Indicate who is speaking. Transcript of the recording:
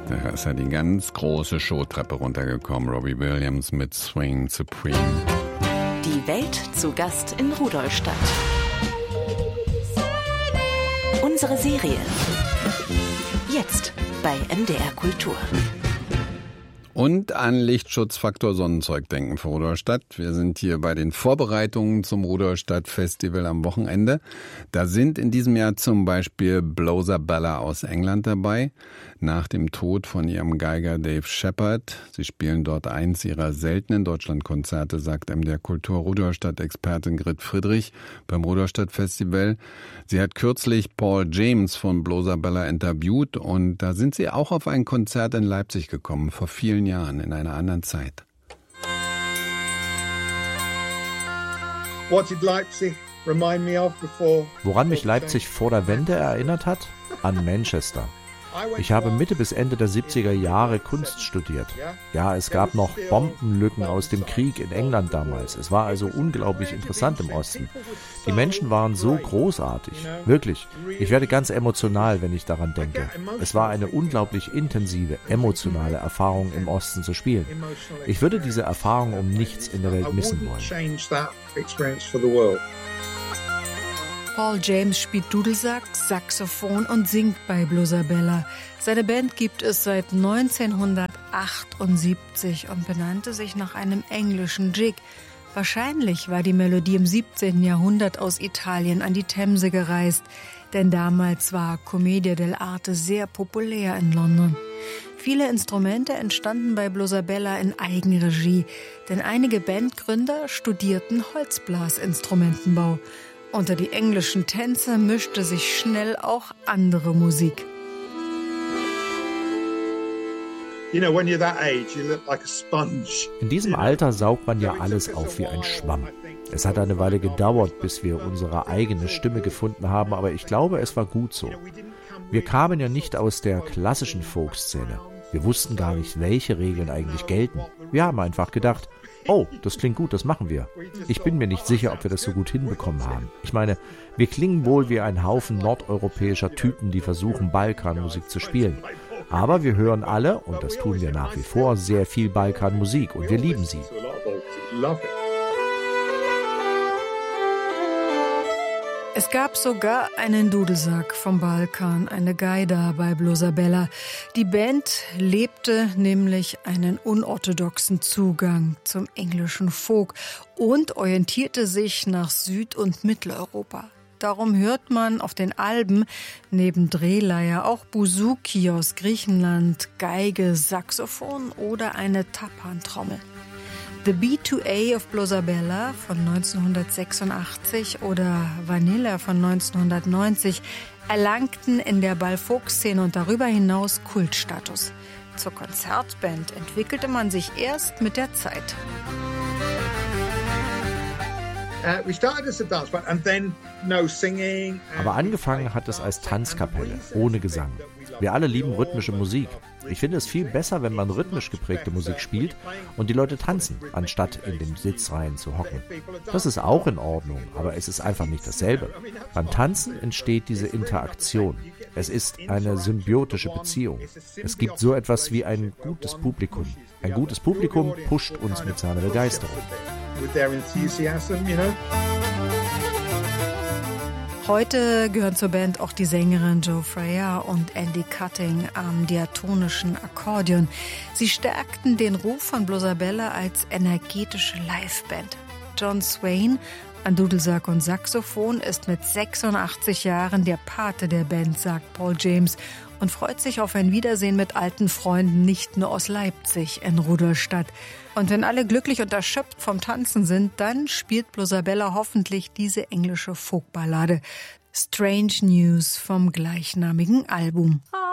Speaker 1: Da ist ja die ganz große Showtreppe runtergekommen. Robbie Williams mit Swing Supreme.
Speaker 2: Die Welt zu Gast in Rudolstadt. Unsere Serie. Jetzt bei MDR Kultur.
Speaker 1: Und an Lichtschutzfaktor Sonnenzeug denken für Rudolstadt. Wir sind hier bei den Vorbereitungen zum Rudolstadt-Festival am Wochenende. Da sind in diesem Jahr zum Beispiel Blozabella aus England dabei. Nach dem Tod von ihrem Geiger Dave Shepard. Sie spielen dort eins ihrer seltenen Deutschlandkonzerte, sagt MDR Kultur Rudolstadt-Expertin Grit Friedrich beim Rudolstadt-Festival. Sie hat kürzlich Paul James von Blozabella interviewt und da sind sie auch auf ein Konzert in Leipzig gekommen, vor vielen Jahren, in einer anderen Zeit.
Speaker 3: Woran mich Leipzig vor der Wende erinnert hat? An Manchester. Ich habe Mitte bis Ende der 70er Jahre Kunst studiert. Ja, es gab noch Bombenlücken aus dem Krieg in England damals. Es war also unglaublich interessant im Osten. Die Menschen waren so großartig. Wirklich. Ich werde ganz emotional, wenn ich daran denke. Es war eine unglaublich intensive, emotionale Erfahrung, im Osten zu spielen. Ich würde diese Erfahrung um nichts in der Welt missen wollen.
Speaker 4: Paul James spielt Dudelsack, Saxophon und singt bei Blozabella. Seine Band gibt es seit 1978 und benannte sich nach einem englischen Jig. Wahrscheinlich war die Melodie im 17. Jahrhundert aus Italien an die Themse gereist, denn damals war Commedia dell'arte sehr populär in London. Viele Instrumente entstanden bei Blozabella in Eigenregie, denn einige Bandgründer studierten Holzblasinstrumentenbau. Unter die englischen Tänze mischte sich schnell auch andere Musik.
Speaker 3: In diesem Alter saugt man ja alles auf wie ein Schwamm. Es hat eine Weile gedauert, bis wir unsere eigene Stimme gefunden haben, aber ich glaube, es war gut so. Wir kamen ja nicht aus der klassischen Folkszene. Wir wussten gar nicht, welche Regeln eigentlich gelten. Wir haben einfach gedacht, oh, das klingt gut, das machen wir. Ich bin mir nicht sicher, ob wir das so gut hinbekommen haben. Ich meine, wir klingen wohl wie ein Haufen nordeuropäischer Typen, die versuchen, Balkanmusik zu spielen. Aber wir hören alle, und das tun wir nach wie vor, sehr viel Balkanmusik und wir lieben sie.
Speaker 4: Es gab sogar einen Dudelsack vom Balkan, eine Gaida bei Blozabella. Die Band lebte nämlich einen unorthodoxen Zugang zum englischen Folk und orientierte sich nach Süd- und Mitteleuropa. Darum hört man auf den Alben neben Drehleier auch Bouzouki aus Griechenland, Geige, Saxophon oder eine Tapan-Trommel. The B2A of Blozabella von 1986 oder Vanilla von 1990 erlangten in der Ball-Folk-Szene und darüber hinaus Kultstatus. Zur Konzertband entwickelte man sich erst mit der Zeit.
Speaker 3: Aber angefangen hat es als Tanzkapelle, ohne Gesang. Wir alle lieben rhythmische Musik. Ich finde es viel besser, wenn man rhythmisch geprägte Musik spielt und die Leute tanzen, anstatt in den Sitzreihen zu hocken. Das ist auch in Ordnung, aber es ist einfach nicht dasselbe. Beim Tanzen entsteht diese Interaktion. Es ist eine symbiotische Beziehung. Es gibt so etwas wie ein gutes Publikum. Ein gutes Publikum pusht uns mit seiner Begeisterung.
Speaker 4: Heute gehören zur Band auch die Sängerin Jo Freya und Andy Cutting am diatonischen Akkordeon. Sie stärkten den Ruf von Blozabella als energetische Liveband. John Swain an Dudelsack und Saxophon ist mit 86 Jahren der Pate der Band, sagt Paul James, und freut sich auf ein Wiedersehen mit alten Freunden, nicht nur aus Leipzig in Rudolstadt. Und wenn alle glücklich und erschöpft vom Tanzen sind, dann spielt Blozabella hoffentlich diese englische Folkballade Strange News vom gleichnamigen Album.